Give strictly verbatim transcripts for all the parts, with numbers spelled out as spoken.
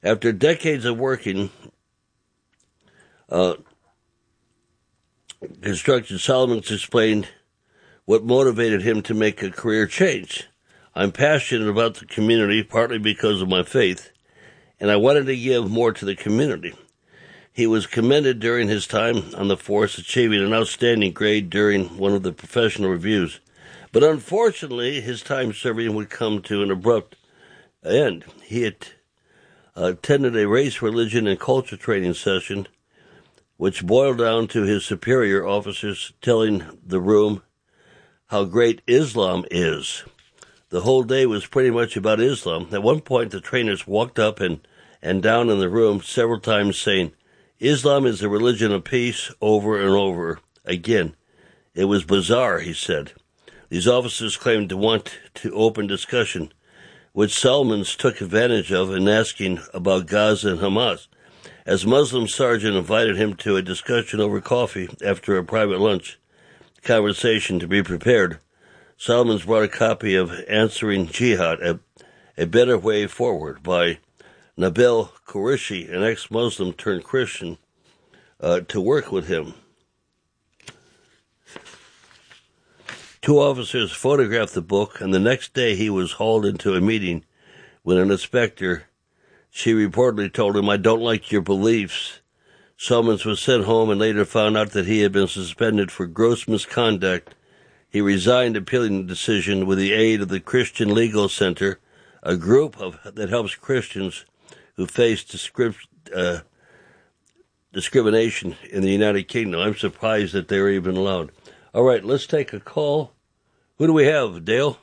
After decades of working uh, construction, Solomons explained what motivated him to make a career change. I'm passionate about the community, partly because of my faith, and I wanted to give more to the community. He was commended during his time on the force, achieving an outstanding grade during one of the professional reviews. But unfortunately, his time serving would come to an abrupt end. He had uh, attended a race, religion, and culture training session, which boiled down to his superior officers telling the room how great Islam is. The whole day was pretty much about Islam. At one point, the trainers walked up and, and down in the room several times saying, Islam is a religion of peace, over and over again. It was bizarre, he said. These officers claimed to want to open discussion, which Solomons took advantage of in asking about Gaza and Hamas. As Muslim sergeant invited him to a discussion over coffee after a private lunch conversation to be prepared, Solomons brought a copy of Answering Jihad, a, a Better Way Forward by Nabil Qureshi, an ex-Muslim turned Christian, uh, to work with him. Two officers photographed the book, and the next day he was hauled into a meeting with an inspector. She reportedly told him, I don't like your beliefs. Solomons was sent home and later found out that he had been suspended for gross misconduct. He resigned, appealing the decision with the aid of the Christian Legal Center, a group of, that helps Christians who face discrip- uh, discrimination in the United Kingdom. I'm surprised that they're even allowed. All right, let's take a call. Who do we have, Dale?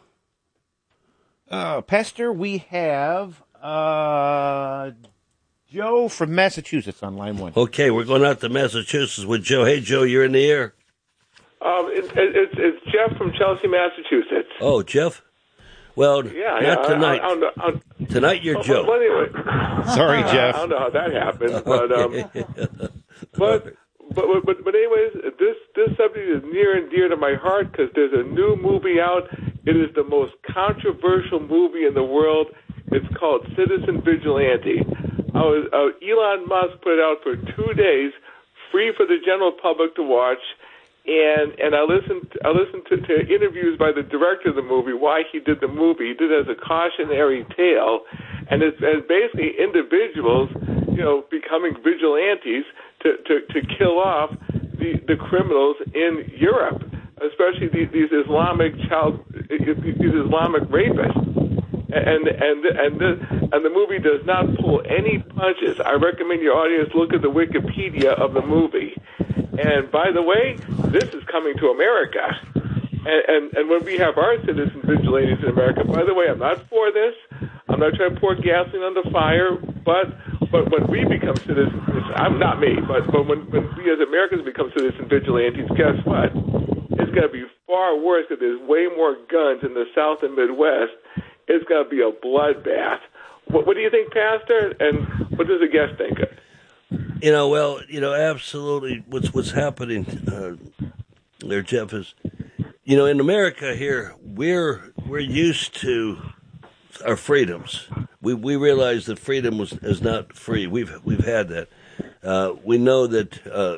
Uh, Pastor, we have uh, Joe from Massachusetts on line one. Okay, we're going out to Massachusetts with Joe. Hey, Joe, you're in the air. Um, it, it, it's, it's Jeff from Chelsea, Massachusetts. Oh, Jeff? Well, yeah, not yeah, tonight. I, I, I, I, tonight you're well, Joe. Well, anyway, Sorry, Jeff. I don't know how that happened, but um, but, but but but anyways, this this subject is near and dear to my heart because there's a new movie out. It is the most controversial movie in the world. It's called Citizen Vigilante. I was uh, Elon Musk put it out for two days, free for the general public to watch. And and I listened I listened to, to interviews by the director of the movie, why he did the movie. He did it as a cautionary tale, and it's, it's basically individuals, you know, becoming vigilantes to, to, to kill off the, the criminals in Europe, especially these, these Islamic child these Islamic rapists. And and and the, and the movie does not pull any punches. I recommend your audience look at the Wikipedia of the movie. And by the way, this is coming to America. And, and and when we have our citizen vigilantes in America, by the way, I'm not for this. I'm not trying to pour gasoline on the fire. But but when we become citizens, I'm not me, but but when, when we as Americans become citizen vigilantes, guess what? It's going to be far worse because there's way more guns in the South and Midwest. It's going to be a bloodbath. What, what do you think, Pastor? And what does the guest think? You know, well, you know, absolutely. What's what's happening uh, there, Jeff, is, you know, in America here, we're we're used to our freedoms. We we realize that freedom was is not free. We've we've had that. Uh, we know that uh,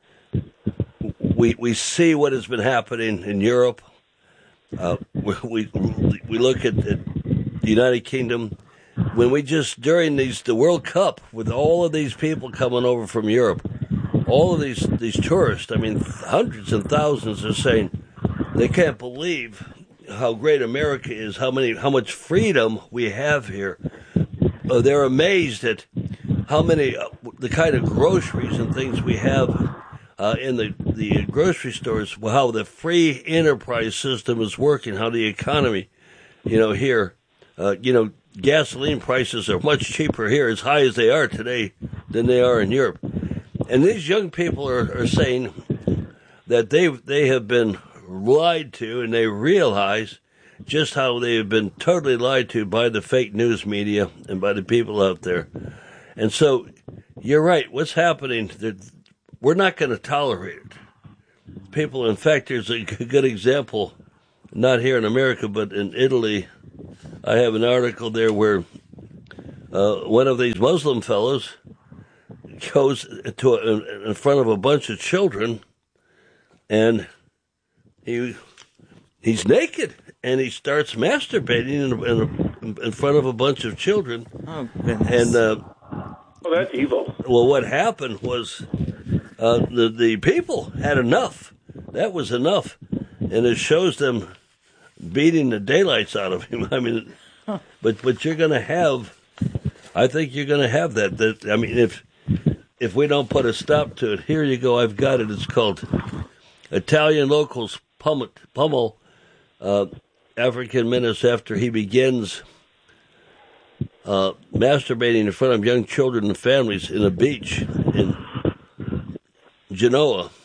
we we see what has been happening in Europe. Uh, we, we we look at, at the United Kingdom. When we just, during these, the World Cup, with all of these people coming over from Europe, all of these, these tourists, I mean, hundreds and thousands are saying they can't believe how great America is, how many, how much freedom we have here. Uh, they're amazed at how many, uh, the kind of groceries and things we have uh, in the, the grocery stores, how the free enterprise system is working, how the economy, you know, here, uh, you know, gasoline prices are much cheaper here, as high as they are today, than they are in Europe. And these young people are, are saying that they they have been lied to, and they realize just how they have been totally lied to by the fake news media and by the people out there. And so, you're right. What's happening? We're not going to tolerate it. People, in fact, there's a good example, not here in America, but in Italy. I have an article there where uh, one of these Muslim fellows goes to a, in front of a bunch of children, and he he's naked, and he starts masturbating in, in, in front of a bunch of children. Oh, goodness. And uh, well, that's evil. Well, what happened was uh, the the people had enough. That was enough, and it shows them beating the daylights out of him. I mean, huh. but but you're going to have, I think you're going to have that. That I mean, if if we don't put a stop to it, here you go. I've got it. It's called Italian locals pummel, pummel uh, African minutes after he begins uh, masturbating in front of young children and families in a beach in Genoa.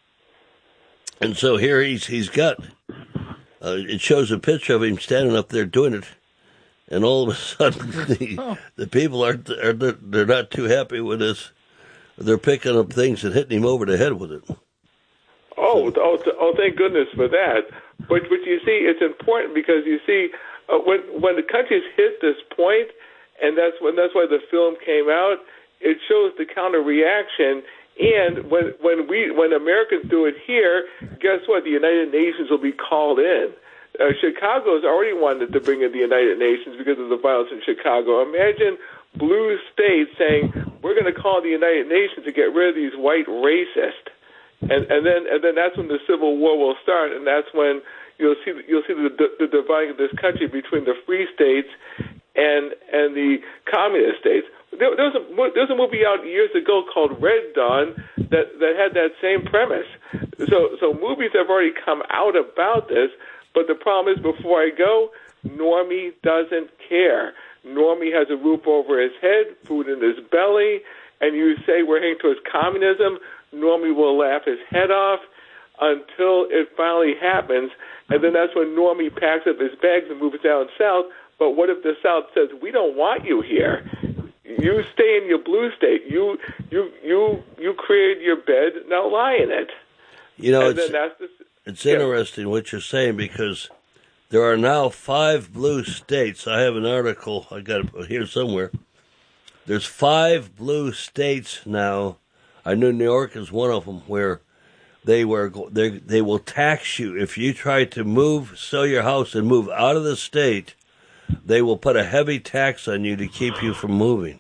And so here he's he's got. Uh, it shows a picture of him standing up there doing it, and all of a sudden the oh. the people aren't are they're not too happy with this. They're picking up things and hitting him over the head with it. Oh, oh, oh! Thank goodness for that. But but you see, it's important because you see uh, when when the countries hit this point, and that's when that's why the film came out. It shows the counter reaction. And when when we when Americans do it here, guess what? The United Nations will be called in. Uh, Chicago has already wanted to bring in the United Nations because of the violence in Chicago. Imagine blue states saying we're going to call the United Nations to get rid of these white racists, and and then and then that's when the Civil War will start, and that's when you'll see you'll see the, the dividing of this country between the free states and and the communist states. There, there, was a, there was a movie out years ago called Red Dawn that, that had that same premise. So so movies have already come out about this, but the problem is, before I go, Normie doesn't care. Normie has a roof over his head, food in his belly, and you say we're heading towards communism, Normie will laugh his head off until it finally happens, and then that's when Normie packs up his bags and moves down south. But what if the South says, we don't want you here? You stay in your blue state. You you you you created your bed. Now lie in it. You know, and it's, that's the, it's yeah. interesting what you're saying, because there are now five blue states. I have an article I got it here somewhere. There's five blue states now. I know New York is one of them, where they were they they will tax you if you try to move, sell your house, and move out of the state. They will put a heavy tax on you to keep you from moving.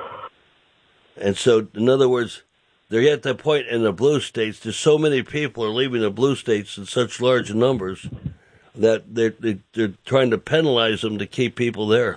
And so, in other words, they're at that point in the blue states. There's so many people are leaving the blue states in such large numbers that they're, they're trying to penalize them to keep people there.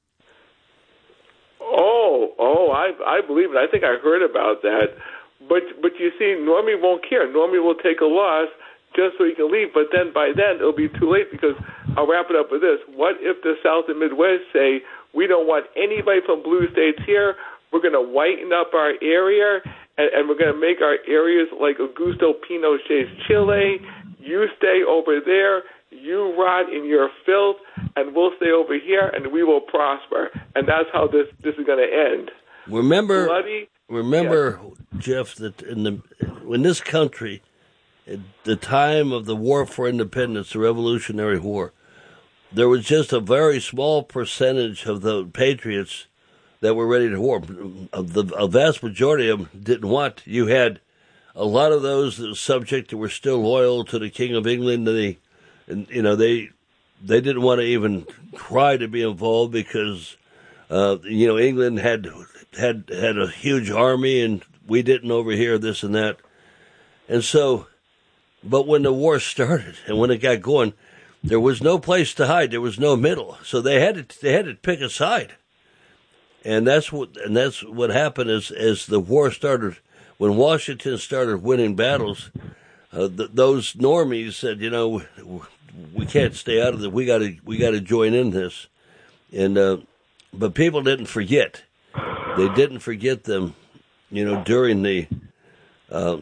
Oh, oh, I I believe it. I think I heard about that. But but you see, Normie won't care. Normie will take a loss just so he can leave. But then by then it'll be too late, because I'll wrap it up with this. What if the South and Midwest say, we don't want anybody from blue states here, we're going to whiten up our area, and, and we're going to make our areas like Augusto Pinochet's Chile. You stay over there, you rot in your filth, and we'll stay over here, and we will prosper. And that's how this, this is going to end. Remember, Bloody, remember, yeah. Jeff, that in the in this country, at the time of the War for Independence, the Revolutionary War, there was just a very small percentage of the patriots that were ready to war. The a vast majority of them didn't want. You had a lot of those that were subject that were still loyal to the King of England. And they, and you know, they they didn't want to even try to be involved because uh, you know England had had had a huge army and we didn't over here, this and that, and so. But when the war started and when it got going, there was no place to hide. There was no middle, so they had to they had to pick a side, and that's what and that's what happened as as the war started. When Washington started winning battles, uh, th- those normies said, "You know, we, we can't stay out of it. We got to we got to join in this." And uh, but people didn't forget. They didn't forget them. You know, during the. Uh,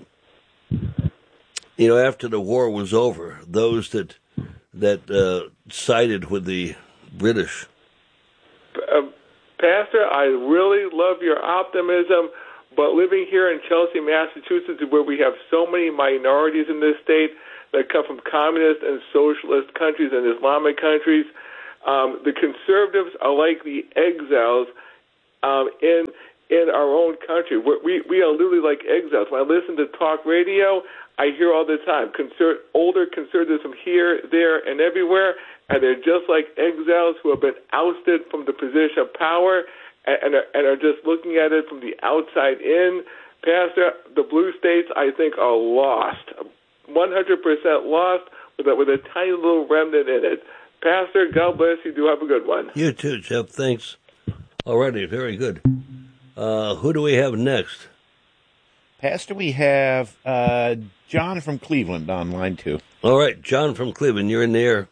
You know, after the war was over, those that that uh, sided with the British. Uh, Pastor, I really love your optimism, but living here in Chelsea, Massachusetts, where we have so many minorities in this state that come from communist and socialist countries and Islamic countries, um, the conservatives are like the exiles um, in in our own country. We're, we we are literally like exiles. When I listen to talk radio, I hear all the time conser- older conservatism here, there, and everywhere, and they're just like exiles who have been ousted from the position of power and, and, are, and are just looking at it from the outside in. Pastor, the blue states, I think, are lost, one hundred percent lost, with a, with a tiny little remnant in it. Pastor, God bless you. Do have a good one. You too, Jeff. Thanks. Alrighty, very good. Uh, who do we have next? Pastor, we have uh, John from Cleveland on line two. All right, John from Cleveland, you're in the air.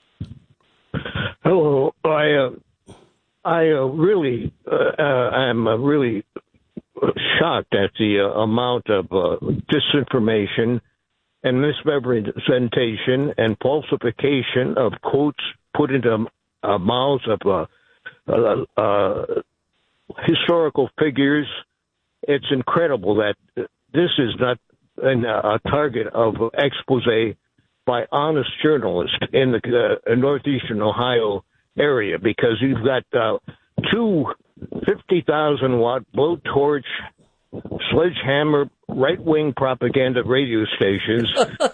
Hello. I uh, I uh, really uh, uh, I'm uh, really shocked at the uh, amount of uh, disinformation and misrepresentation and falsification of quotes put into uh, mouths of uh, uh, uh, historical figures. It's incredible that this is not an, uh, a target of expose by honest journalists in the uh, northeastern Ohio area, because you've got uh, two fifty thousand watt blowtorch sledgehammer right-wing propaganda radio stations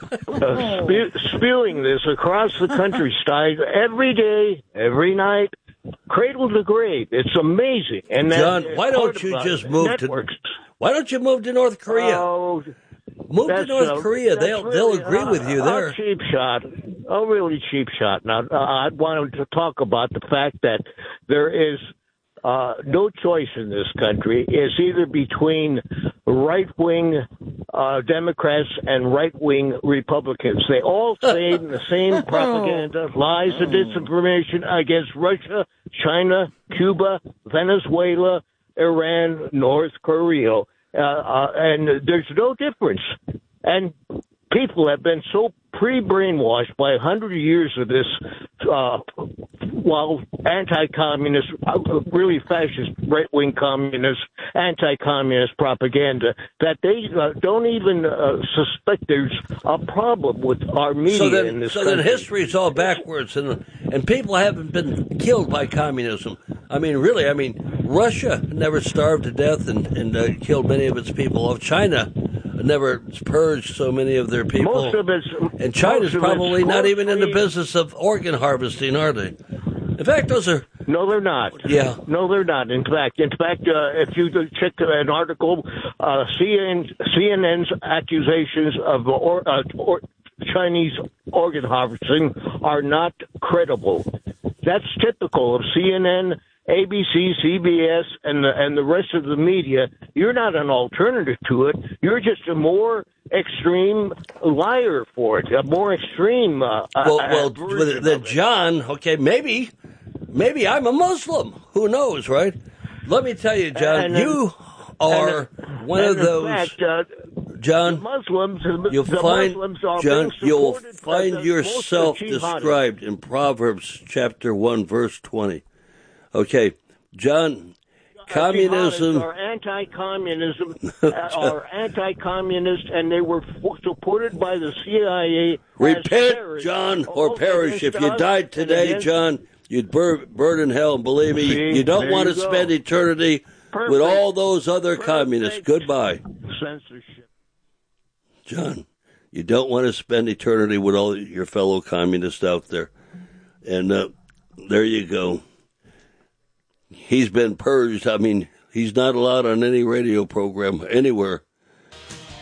uh, spe- spewing this across the countryside every day, every night, cradle to grave. It's amazing. And John, that, why don't you just move networks. to? Why don't you move to North Korea? Oh, move to North uh, Korea. They'll really, they'll agree uh, with you there. A cheap shot. A really cheap shot. Now, uh, I wanted to talk about the fact that there is uh, no choice in this country. It's either between right-wing uh, Democrats and right-wing Republicans. They all say the same propaganda, lies and disinformation against Russia, China, Cuba, Venezuela, Iran, North Korea. Uh, uh, and there's no difference. And people have been so pre-brainwashed by a hundred years of this, uh, well, anti-communist, really fascist, right-wing communist, anti-communist propaganda, that they uh, don't even uh, suspect there's a problem with our media so then, in this so country. then history's all backwards, and and people haven't been killed by communism. I mean, really, I mean, Russia never starved to death and, and uh, killed many of its people. Of China never purged so many of their people. Most of it's, and China's probably not even in the free. business of organ harvesting, are they? In fact, those are... No, they're not. Yeah. No, they're not. In fact, in fact, uh, if you check an article, uh, C N N, C N N's accusations of or, uh, or Chinese organ harvesting are not credible. That's typical of C N N, A B C, C B S, and the, and the rest of the media. You're not an alternative to it. You're just a more extreme liar for it, a more extreme. Uh, well, uh, well, the, the John. Okay, maybe, maybe I'm a Muslim. Who knows, right? Let me tell you, John, and, you are and, one and of those. Fact, uh, John, the Muslims, you'll the find Muslims are John, you'll find the, yourself described in Proverbs chapter one, verse twenty. Okay, John, communism are anti-communism, are anti-communist, and they were supported by the C I A. Repent, John, or perish. If you died today, John, you'd burn, burn in hell. And believe me, See, you don't want to spend eternity Perfect. with all those other Perfect. communists. Goodbye. Censorship. John, you don't want to spend eternity with all your fellow communists out there. And uh, there you go. He's been purged. I mean, he's not allowed on any radio program anywhere